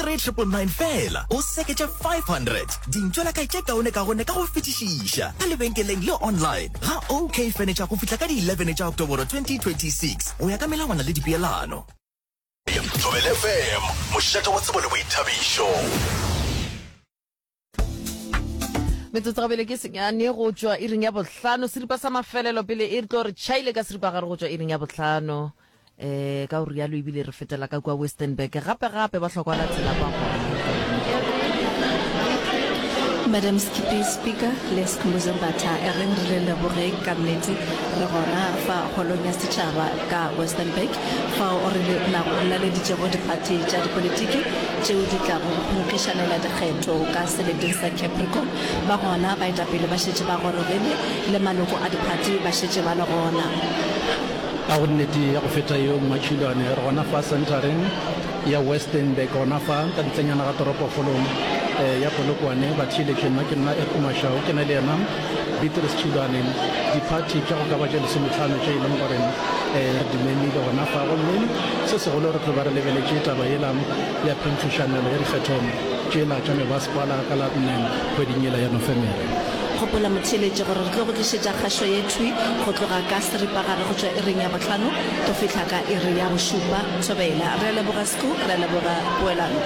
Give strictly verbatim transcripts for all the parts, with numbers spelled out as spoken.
three triple nine fela o seketša five hundred dintšo la ka tše kaone ka gone ka go fetišiša ka lebenkeleng le online ga OK Furniture go fihla ka di eleven tša October twenty twenty-six o ya ka melawana le dipeelano. Thobela F M mošate wa tsebo le boithabišo. Metsotso ga bele ke senyane go tšwa iring ya bohlano seripa sa mafelelo pele e re tlo re tšhaile ka seripa gare go tšwa iring ya bohlano eh ka o rialo ebile re fetela ka kwa Westernburg gape gape ba hlokwana tsela ba Madam Skippy Speaker, Les Kumuzambata, Erin Rele Bore, Kamneti, Rona, Fa Holonia Sichava, Ka Westernburg, Fa Orle Lale di Jero de Parti, Jadi Politiki, Jeudi Cabo, Kishanela de Heto, Castle de Sa Capricorn, Bahona, by Tapil Bashichava Rene, Le Manuko at the Party, Bashichava Rona. Auneti ya kufeta yo machilo ane rona fa centering ya Westernburg rona fa ka ntsenyana ga toropo folong ya polokwane ba tshile ke nna ke nna e kumashao ke na le yana Beatrice Chilwane di party tša go ka ba tša lesomehlano tše e leng gore eh di memile rona fa go mme se se go le re tlo ba re lebeletše taba yela ya pensionelo ya dikgetho tšela tša mebasepala ka la nne kgweding yela ya Nofemere. Gopola motheletše gore re tlo go tlišetša kgašo ye thui go tloga ka seripa gare go tšwa iring ya bohlano to fihla ka iri ya bošupa Thobela re leboga sku re leboga poelano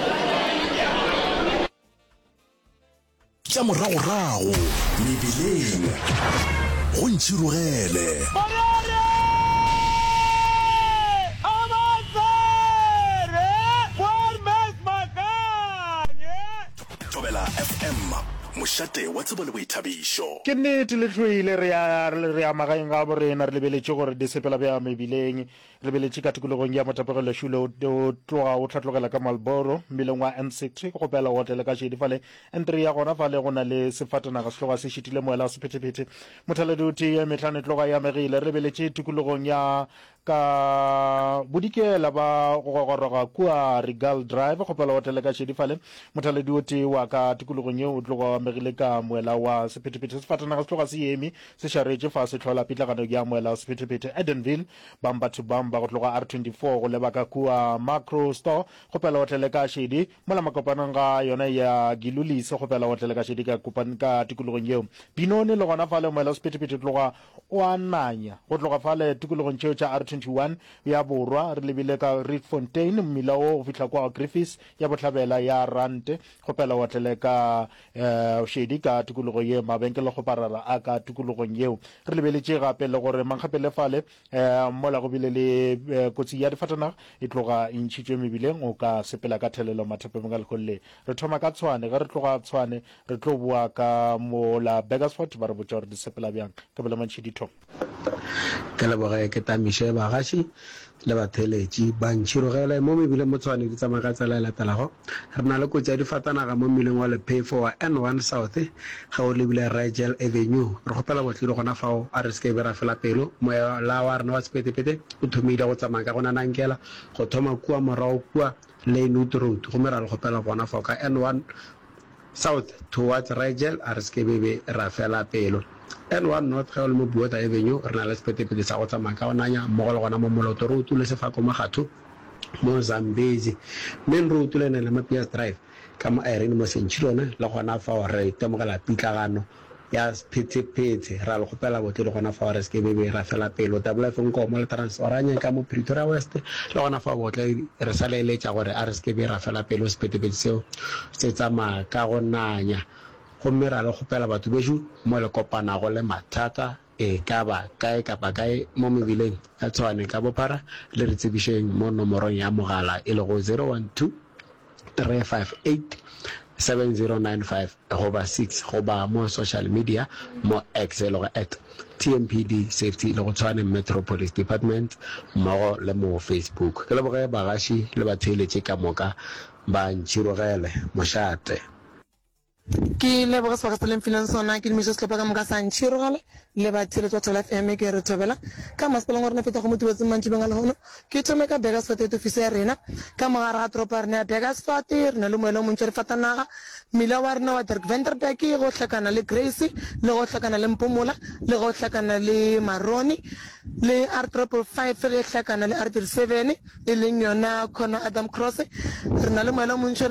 tša moragorago mebileng go ntšhirogele Thobela F M mošate wa tsebo le boithabišo. Ke nnete le tlhoile re ya re ya magaeng ga borena re lebeletše gore di sepela bja mebileng re lebeletše ka tikologong ya motapogelo šule o tloga o tlhatlogela ka Malboro mmileng wa N six go pela hotele ka šedi fale N three ya gona fale go na le sefatanaga se tloga se šitile moela sephetephete mothaledi o tee metlhano tloga ya megile re lebeletše tikologong ya ka bodikela ba gogoroga kua Regal Drive go pela hotele ka šedi fale mothaledi o tee wa ka tikologong ye o tloga megile ka moela wa sephetephete sefatanaga se tloga se eme se šaretše fa se tlhola pitlagano ya moela wa sephetephete Edenville bamba to bamba go tloga R twenty-four go lebaka kua Macro Store go pela hotele ka šedi mola makopanang ga yona ya Gilulise go pela hotele ka šedi ka kopana ka tikologong yeo Binone le gona fale moela wa sephetephete tloga o ananya go tloga fale tikologong tšeo tša R twenty-one ya borwa re lebile ka Rietfontein mmila o go fihla kwa Griffiths ya botlhabela ya Rante go pela hotele ka šedi ka tikologo ye mabenkele go parara a ka tikologong yeo re lebeletše gape le gore mankgapele fale mola go bile le kotsi ya difatanaga e tloga e ntšhitšwe mebileng o ka sepela ka thelelo mathapeng ka lekgolle re thoma ka Tshwane ge re tloga Tshwane re tlo bua ka mola Begersfort ba re botša gore di sepela bjang ke bela mantšhi ditho ke leboge ke tamiše bagaši le batheletši ba ntšhirogele mo mebileng mo Tshwane di tsamaya ka tsela e latelago re na le kotsi ya difatanaga mo mmileng wa Lepefo wa N one South ga o lebile Rigel Avenue re gopela botlile gona fao a re seke be ra fela pelo moela wa rena wa sepetepete o thomile go tsamaya ka gona nankela go thoma kua morago kua Lynwood Road go mera le gopela gona fao ka N one South towards Rigel a re seke be ra fela pelo N one North ga o le mo Buota Avenue re na le sepetepete sa go tsamaya ka onanya mmogo le gona mo Moloto Road le sefako magatho mo Zambezi main road le ne le Mapias Drive ka mo Irene mo Sentšhilone le gona fa re temogela pitlagano ya sephetephete ra le gopela botle le gona fa re seke be ra fela pelo double F nko mo le Transforanya ka mo Pretoria West le gona fa botle re sa le letša gore a re seke be ra fela pelo sephetephete seo se tsamaya ka go nanya go mmera le gopela batho beshu mo le kopana go le mathata e ka ba kae kapa kae mo mebileng a Tshwane ka bophara le re tsebišeng mo nomorong ya mogala e le go zero one two three five eight seven zero nine five goba six goba mo social media mo X le go at T M P D Safety le go Tshwane Metropolitan Department mo le mo Facebook ke le boga bagaši le batheletše ka moka ba ntšhirogele mošate ke le boga sebaka se leng filang sona ke dimisho se ka moka sa ntšhirogele le ba tsheletso Thobela F M ke re Thobela ka masepala gore na feta go motubetse mantši benga le hono ke thome ka Begersfort e ofisi ya rena ka mogare ga tropa rena ya Begersfort re na le moelo montši re fatanaga mmila wa rena wa Dirk Venterberg go hlakana le Grace le go hlakana le Mpumola le go hlakana le Maroni le R triple five le hlakana le R thirty-seven e leng yona Connor Adam Cross re na le moelo montši